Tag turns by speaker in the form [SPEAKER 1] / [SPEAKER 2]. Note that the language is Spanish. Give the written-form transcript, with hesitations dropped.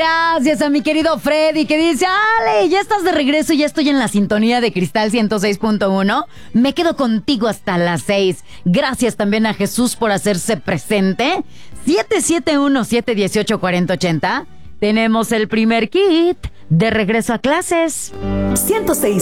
[SPEAKER 1] Gracias a mi querido Freddy que dice, Ale, ya estás de regreso, ya estoy en la sintonía de Cristal 106.1. Me quedo contigo hasta las 6. Gracias también a Jesús por hacerse presente. 771-718-4080. Tenemos el primer kit de regreso a clases.
[SPEAKER 2] 106.